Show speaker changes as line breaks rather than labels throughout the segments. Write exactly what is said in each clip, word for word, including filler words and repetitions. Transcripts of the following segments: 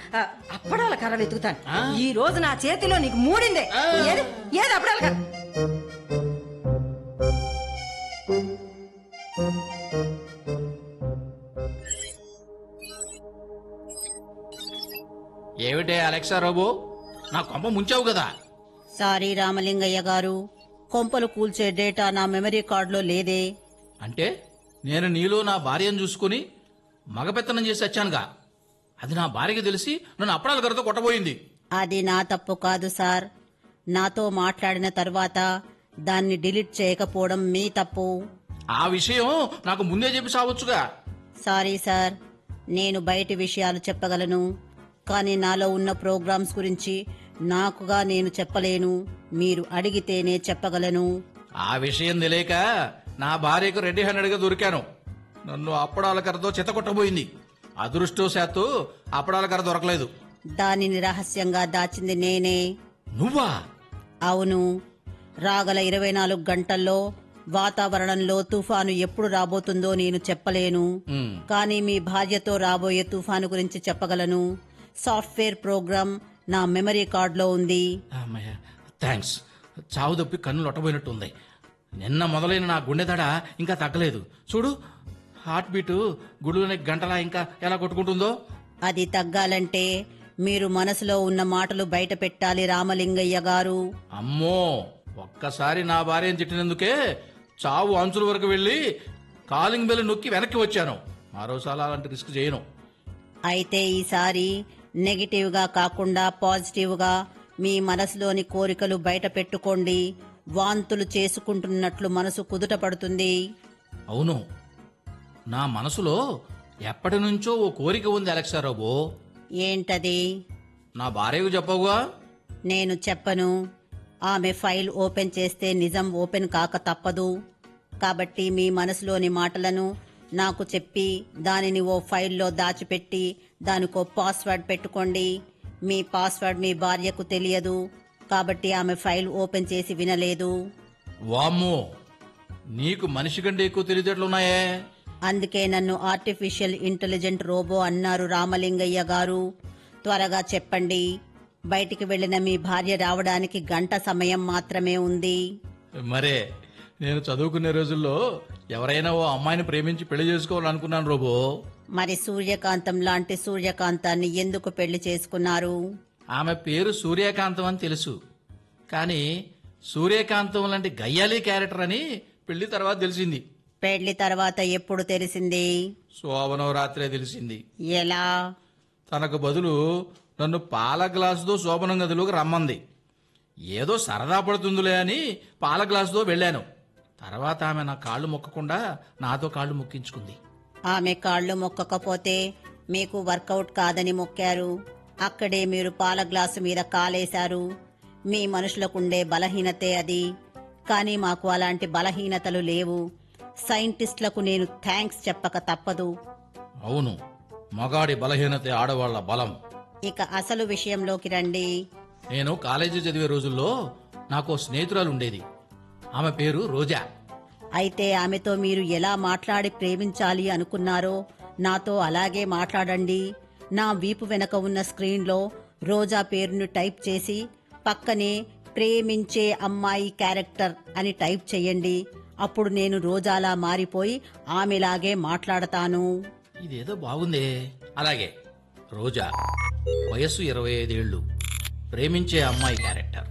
ఆ, అప్పడాల కర్ర వెతుకుతాను. ఈ రోజు నా చేతిలో నీకు మూడిందే. ఏది ఏది అప్పడాల కర్ర?
ఏమిటే అలెక్సా రోబో, నా కొంప ముంచావు కదా.
సారీ రామలింగయ్య గారు, కొంపలు కూల్చే డేటా నా మెమరీ కార్డులో లేదే.
అంటే నేను నీలో నా భార్యను చూసుకుని మగపెత్తనం చేసి వచ్చానుగా. అది నా భార్యకి తెలిసి నన్ను అప్పడాల కర్రతో కొట్టబోయింది.
అది నా తప్పు కాదు సార్. నాతో మాట్లాడిన తర్వాత దాన్ని డిలీట్ చేయకపోవడం మీ తప్పు.
ఆ విషయం నాకు ముందే చెప్పి సావచ్చుగా.
సారీ సార్, నేను బయటి విషయాలు చెప్పగలను, కానీ నాలో ఉన్న ప్రోగ్రామ్స్ గురించి నాకుగా నేను చెప్పలేను. మీరు అడిగితేనే చెప్పగలను.
ఆ విషయం తెలియక నా భార్యకు రెడీ హ్యాండెడ్ గా దొరికాను. నన్ను అప్పడాల కర్రతో చిత్తకొట్టబోయింది. అదృష్టవశాత్తు అప్పడాల కర్ర దొరకలేదు.
దానిని రహస్యంగా దాచింది నేనే.
నువ్వా?
అవును. రాగల ఇరవై నాలుగు గంటల్లో వాతావరణంలో తుఫాను ఎప్పుడు రాబోతుందో నేను చెప్పలేను,
ఉమ్.
కానీ మీ భార్యతో రాబోయే తుఫాను గురించి చెప్పగలను. సాఫ్ట్వేర్ ప్రోగ్రామ్ నా మెమరీ కార్డులో ఉంది.
అమ్మయ్య, థ్యాంక్స్. చావు తప్పి కన్ను లొట్టబోయినట్టుంది. నిన్న మొదలైన నా గుండె దడ ఇంకా తగ్గలేదు. చూడు, హార్ట్ బీటు గుడులోని గంటలా ఇంకా ఎలా కొట్టుకుంటుందో.
అది తగ్గాలంటే మీరు మనసులో ఉన్న మాటలు బయట పెట్టాలి రామలింగయ్య గారు.
అమ్మో, ఒక్కసారి నా భార్యను తిట్టినందుకే చావు అంచుల వరకు వెళ్లి కాలింగ్ బెల్ నొక్కి వెనక్కి వచ్చాను. మరోసారి అలాంటి రిస్క్ చేయను.
అయితే ఈసారి నెగిటివ్ గా కాకుండా పాజిటివ్ గా మీ మనసులోని కోరికలు బయట పెట్టుకోండి. వాంతులు చేసుకుంటున్నట్లు మనసు కుదుట పడుతుంది.
అవును, నా మనసులో ఎప్పటి నుంచో ఓ కోరిక ఉంది అలెక్సా రోబో.
ఏంటది?
నా భార్యకు చెప్పవుగా?
నేను చెప్పను. ఆమె ఫైల్ ఓపెన్ చేస్తే నిజం ఓపెన్ కాక తప్పదు. కాబట్టి మీ మనసులోని మాటలను నాకు చెప్పి దానిని ఓ ఫైల్లో దాచిపెట్టి దానికో పాస్వర్డ్ పెట్టుకోండి. మీ పాస్వర్డ్ మీ భార్యకు తెలియదు, కాబట్టి ఆమె ఫైల్ ఓపెన్ చేసి వినలేదు.
వామ్మో, నీకు మనిషి కంటే ఎక్కువ తెలివితేటలున్నాయే.
అందుకే నన్ను ఆర్టిఫిషియల్ ఇంటెలిజెంట్ రోబో అన్నారు రామలింగయ్య గారు. త్వరగా చెప్పండి. బయటికి వెళ్లిన మీ భార్య రావడానికి గంట సమయం మాత్రమే ఉంది.
మరే, నేను చదువుకునే రోజుల్లో ఎవరైనా ఓ అమ్మాయిని ప్రేమించి పెళ్లి చేసుకోవాలనుకున్నాను రోబో.
మరి సూర్యకాంతం లాంటి సూర్యకాంతాన్ని ఎందుకు పెళ్లి చేసుకున్నారు?
ఆమె పేరు సూర్యకాంతం అని తెలుసు, కానీ సూర్యకాంతం లాంటి గయ్యాలి క్యారెక్టర్ అని పెళ్లి తర్వాత తెలిసింది.
పెళ్లి తర్వాత ఎప్పుడు తెలిసింది?
శోభనం రాత్రే తెలిసింది.
ఎలా?
తనకు బదులు నన్ను పాల గ్లాసుతో శోభనం గదిలోకి రమ్మంది. ఏదో సరదా పడుతుందిలే అని పాల గ్లాసుతో వెళ్ళాను. తర్వాత ఆమె నా కాళ్ళు మొక్కకుండా నాతో కాళ్ళు మొక్కించుకుంది.
ఆమె కాళ్ళు మొక్కకపోతే మీకు వర్కౌట్ కాదని మొక్కారు. అక్కడే మీరు పాల గ్లాసు మీద కాలేశారు. మీ మనుషులకుండే బలహీనతే అది. కానీ మాకు అలాంటి బలహీనతలు లేవు. సైంటిస్టులకు నేను థ్యాంక్స్ చెప్పక తప్పదు.
అవును, మగాడి బలహీనతే ఆడవాళ్ల బలం.
ఇక అసలు విషయంలోకి రండి.
నేను కాలేజీ చదివే రోజుల్లో నాకు ఓ స్నేహితురాలు ఉండేది. ఆమె పేరు రోజా.
అయితే ఆమెతో మీరు ఎలా మాట్లాడి ప్రేమించాలి అనుకున్నారో నాతో అలాగే మాట్లాడండి. నా వీపు వెనక ఉన్న స్క్రీన్లో రోజా పేరును టైప్ చేసి పక్కనే ప్రేమించే అమ్మాయి క్యారెక్టర్ అని టైప్ చేయండి. అప్పుడు నేను రోజాలా మారిపోయి ఆమెలాగే మాట్లాడతాను.
ఇదేదో బాగుందే. అలాగే, రోజా, వయస్సు ఇరవై ఐదేళ్లు, ప్రేమించే అమ్మాయి క్యారెక్టర్.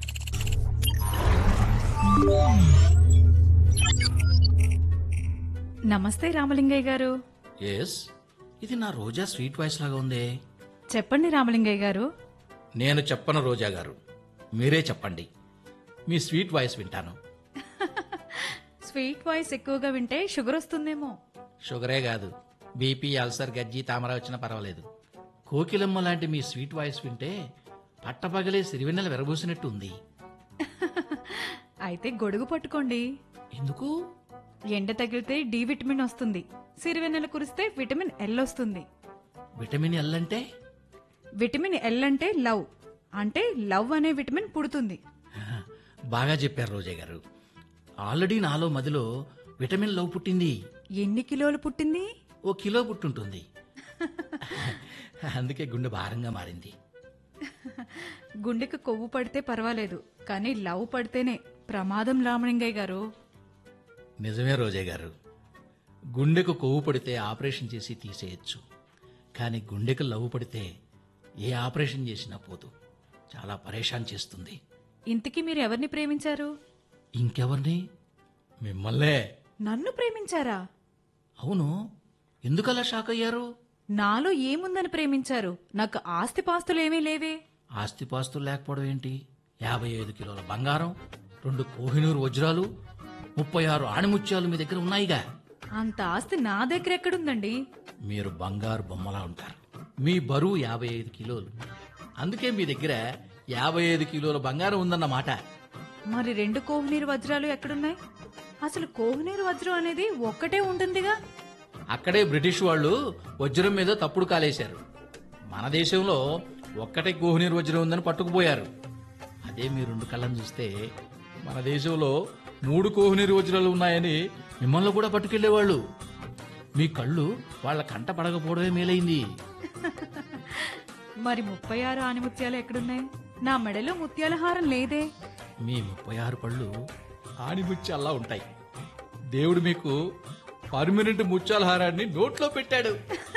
నమస్తే రామలింగయ్య గారు.
ఎస్, ఇది నా రోజా స్వీట్ వాయిస్ లాగా ఉందే.
చెప్పండి రామలింగయ్య గారు.
నేను చెప్పను రోజా గారు, మీరే చెప్పండి. మీ స్వీట్ వాయిస్ వింటాను.
స్వీట్ వాయిస్ ఎక్కువగా వింటే షుగర్ వస్తుందేమో.
షుగరే కాదు, బీపీ, అల్సర్, గజ్జి, తామర వచ్చినా పర్వాలేదు. కోకిలమ్మ లాంటి మీ స్వీట్ వాయిస్ వింటే పట్టపగలే సిరివెన్నెల వెరబూసినట్టు ఉంది.
అయితే గొడుగు పట్టుకోండి.
ఎందుకు?
ఎండ తగిలితే డి విటమిన్ వస్తుంది, సిరివెన్నెల కురిస్తే విటమిన్ ఎల్ వస్తుంది.
విటమిన్ ఎల్ అంటే?
విటమిన్ ఎల్ అంటే లవ్, అంటే లవ్ అనే విటమిన్ పుడుతుంది.
బాగా చెప్పారు రోజా గారు. ఆల్రెడీ నాలో మదిలో విటమిన్ లవ్ పుట్టింది.
ఎన్ని కిలోలు పుట్టింది?
ఓ కిలో పుట్టుంటుంది. అందుకే గుండె భారంగా మారింది.
గుండెకి కొవ్వు పడితే పర్వాలేదు, కానీ లవ్ పడితేనే ప్రమాదం రామలింగయ్య గారు.
నిజమే రోజయ్య గారు, గుండెకు కొవ్వు పడితే ఆపరేషన్ చేసి తీసేయచ్చు. కానీ గుండెకు లవ్వు పడితే ఏ ఆపరేషన్ చేసినా పోదు, చాలా పరేషాన్ చేస్తుంది.
ఇంతకీ మీరు ఎవరిని ప్రేమించారు?
ఇంకెవరిని? మిమ్మల్నే.
నన్ను ప్రేమించారా?
అవును, ఎందుకలా షాక్ అయ్యారు?
నాలో ఏముందని ప్రేమించారు? నాకు ఆస్తిపాస్తులు ఏమీ లేవే.
ఆస్తిపాస్తులు లేకపోవడం ఏంటి? యాభై ఐదు కిలోల బంగారం, రెండు కోహినూరు వజ్రాలు, ముప్పై ఆరు ఆణిముత్యాలు మీ దగ్గర ఉన్నాయిగా.
అంత ఆస్తి నా దగ్గర ఎక్కడుందండి?
మీరు బంగారు బొమ్మలా ఉంటారు. మీ బరువు యాభై ఐదు కిలోలు, అందుకే మీ దగ్గర యాభై ఐదు కిలోల బంగారం ఉందన్నమాట.
మరి రెండు కోహినీరు వజ్రాలు ఎక్కడున్నాయి? అసలు కోహినీరు వజ్రం అనేది ఒక్కటే ఉంటుందిగా.
అక్కడే బ్రిటిష్ వాళ్ళు వజ్రం మీద తప్పుడు కాలేశారు. మన దేశంలో ఒక్కటే కోహినూరు వజ్రం ఉందని పట్టుకుపోయారు. అదే మీ రెండు కళ్ళని చూస్తే మన దేశంలో మూడు కోహినూరు వజ్రాలు ఉన్నాయని మిమ్మల్ని కూడా పట్టుకెళ్లేవాళ్ళు. మీ కళ్ళు వాళ్ళ కంట పడకపోవడమే మేలైంది.
మరి ముప్పై ఆరు ఆనిముత్యాలు ఎక్కడున్నాయి? నా మెడలో ముత్యాల హారం లేదే.
మీ ముప్పై ఆరు పళ్ళు ఆణిముత్యాల్లా ఉంటాయి. దేవుడు మీకు పర్మనెంట్ ముత్యాల హారాన్ని నోట్లో పెట్టాడు.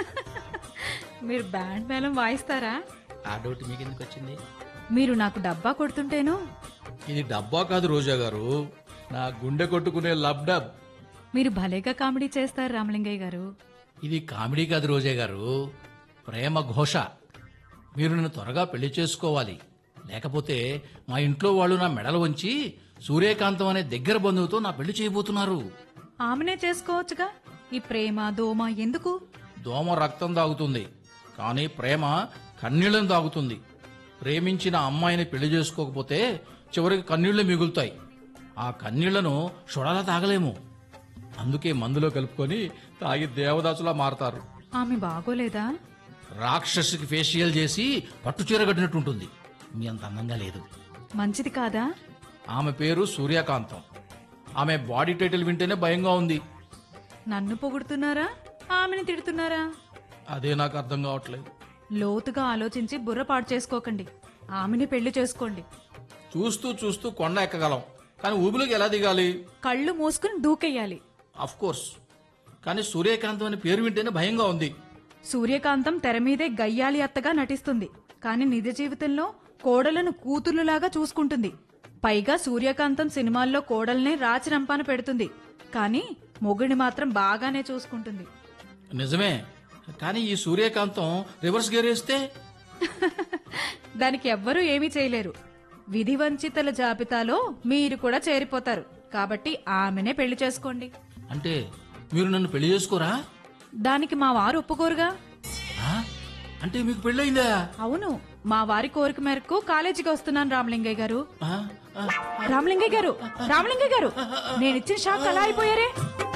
మీరు బ్యాండ్ మేళం వాయిస్తారా?
ఆ డౌట్ మీకు ఎందుకు వచ్చింది?
మీరు నాకు డబ్బా కొడుతుంటేను.
ఇది డబ్బా కాదు రోజా గారు, నా గుండె కొట్టుకునే లబ్ డబ్.
మీరు భలేగా కామెడీ చేస్తారు రామలింగయ్య గారు.
ఇది కామెడీ కాదు రోజా గారు, ప్రేమ ఘోష. మీరు నన్ను త్వరగా పెళ్లి చేసుకోవాలి, లేకపోతే మా ఇంట్లో వాళ్ళు నా మెడలు వంచి సూర్యకాంతం అనే దగ్గర బంధువుతో నా పెళ్లి చేయబోతున్నారు.
ఆమెనే చేసుకోవచ్చుగా. ఈ ప్రేమ దోమ ఎందుకు?
దోమ రక్తం తాగుతుంది, కానీ ప్రేమ కన్నీళ్లను తాగుతుంది. ప్రేమించిన అమ్మాయిని పెళ్లి చేసుకోకపోతే చివరికి కన్నీళ్లే మిగులుతాయి. ఆ కన్నీళ్లను షొడలా తాగలేము. అందుకే మందులో కలుపుకొని తాగి దేవదాసులా మారతారు.
ఆమె బాగోలేదా?
రాక్షసుకి ఫేషియల్ చేసి పట్టుచీర కట్టినట్టుంటుంది. మీ అంత అందంగా లేదు.
మంచిది కాదా?
ఆమె పేరు సూర్యకాంతం. ఆమె బాడీ టైటిల్ వింటేనే భయంగా ఉంది.
నన్ను పొగుడుతున్నారా, ఆమెను తిడుతున్నారా?
అదే నాకు అర్థం కావట్లేదు.
లోతుగా ఆలోచించి బుర్ర పాడు చేసుకోకండి. ఆమెని పెళ్లి చేసుకోండి.
చూస్తూ చూస్తూ కొండ ఎక్కగలం, కానీ ఊబిలోకి ఎలా దిగాలి?
కళ్ళు మూసుకుని దూకెయ్యాలి.
అఫ్ కోర్స్, కానీ సూర్యకాంతం అనే పేరు వింటేనే భయంగా ఉంది.
సూర్యకాంతం తెర మీదే గయ్యాలి అత్తగా నటిస్తుంది, కానీ నిజ జీవితంలో కోడలను కూతురులాగా చూసుకుంటుంది. పైగా సూర్యకాంతం సినిమాల్లో కోడల్నే రాచి రంపాన పెడుతుంది, కానీ మొగుడిని మాత్రం బాగానే చూసుకుంటుంది.
నిజమే, కానీ ఈ సూర్యకాంతం రివర్స్ గేర్ వేస్తే
దానికి ఎవ్వరూ ఏమీ చేయలేరు. విధి వంచితల జాబితాలో మీరు కూడా చేరిపోతారు. కాబట్టి ఆమెనే పెళ్లి చేసుకోండి.
అంటే మీరు నన్ను పెళ్లి చేసుకోరా?
దానికి మా వారు ఒప్పుకోరుగా.
ఆ? అంటే మీకు పెళ్ళయిందా?
అవును, మా వారి కోరిక మేరకు కాలేజీకి వస్తున్నాను రామలింగయ్య గారు.
ఆ? ఆ?
రామలింగయ్య గారు, రామలింగయ్య గారు, నేను ఇచ్చిన షాక్ అలా అయిపోయారే.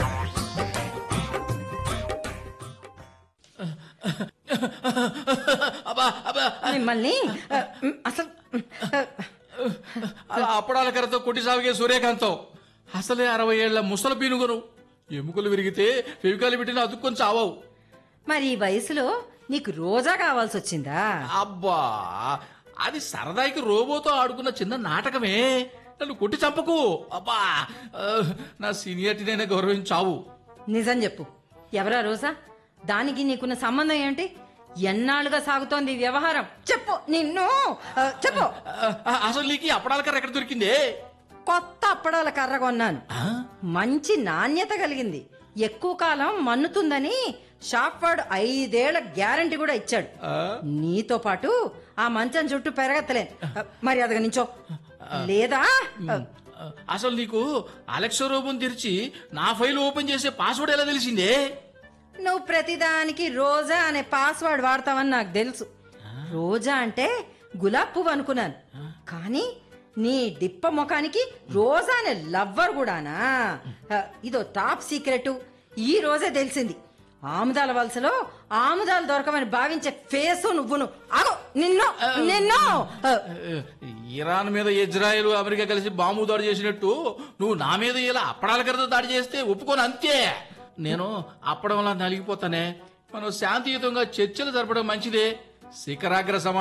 అబ్బా, అబ్బా.
మిమ్మల్ని ఆ, మ్, అసలు ఆ,
అలా అప్పడాల కర్రతో కొట్టి సాగే సూర్యకాంతం అసలే అరవై ఏళ్ల ముసల పీనుగును. ఎముకలు విరిగితే ఫెవికాలు పెట్టిన అతుక్కొని చావవు.
మరి ఈ వయసులో నీకు రోజా కావాల్సి వచ్చిందా?
అబ్బా, అది సరదాకి రోబోతో ఆడుకున్న చిన్న నాటకమే. నన్ను కొట్టి చంపకు. అబ్బా, ఆ, నా సీనియారిటీనైనా గౌరవించావు.
నిజం చెప్పు, ఎవరా రోజా? దానికి నీకున్న సంబంధం ఏంటి? ఎన్నాళ్ళుగా సాగుతోంది ఈ వ్యవహారం? చెప్పు, నిన్ను ఆ, చెప్పు.
ఆ, అసలు నీకు ఈ అప్పడాల కర్ర ఎక్కడ దొరికిందే?
కొత్త అప్పడాల కర్ర కొన్నాను.
ఆ?
మంచి నాణ్యత కలిగింది, ఎక్కువ కాలం మన్నుతుందని షాప్ వాడు ఐదేళ్ల గ్యారంటీ కూడా ఇచ్చాడు.
ఆ?
నీతో పాటు ఆ మంచం చుట్టూ పెరగత్తలేను. మరి అదగ నించో, లేదా
అసలు నీకు అలెక్సా రోబోని తెరిచి నా ఫైల్ ఓపెన్ చేసే పాస్వర్డ్ ఎలా తెలిసిందే?
నువ్వు ప్రతిదానికి రోజా అనే పాస్వర్డ్ వాడతావని నాకు తెలుసు. రోజా అంటే గులాబ్ పువ్వు అనుకున్నాను, కానీ నీ డిప్ప ముఖానికి రోజా అనే లవ్వర్ కూడానా? ఆ, ఇదో టాప్ సీక్రెట్. ఈ రోజే తెలిసింది. ఆముదాల వలసలో ఆముదాలు దొరకమని భావించే ఫేసు నువ్వును. ఆగో, నిన్ను నిన్ను ఆ,
ఇరాన్ మీద ఇజ్రాయెల్ అమెరికా కలిసి బాంబు దాడి చేసినట్టు నువ్వు నా మీద ఇలా అప్పడాల కర్రతో దాడి చేస్తే ఒప్పుకొని అంతే. నేను అప్పడంలా నలిగిపోతానే. మనం శాంతియుతంగా చర్చలు జరపడం మంచిదే. శిఖరాగ్ర సమా